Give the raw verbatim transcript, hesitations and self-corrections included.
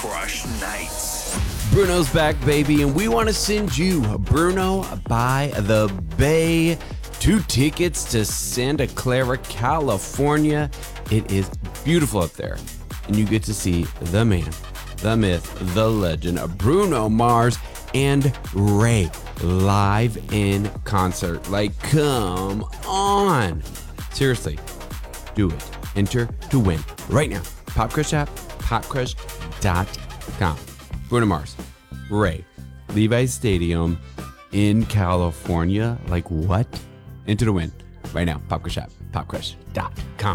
Crush Nights. Bruno's back, baby, and we want to send you Bruno by the Bay. Two tickets to Santa Clara, California. It is beautiful up there, and you get to see the man, the myth, the legend of Bruno Mars and Ray live in concert. Like, come on. Seriously, do it. Enter to win right now. PopCrush app, pop crush dot com. Bruno Mars, Ray, Levi's Stadium in California. Like, what? Enter to win right now. PopCrush app, pop crush dot com.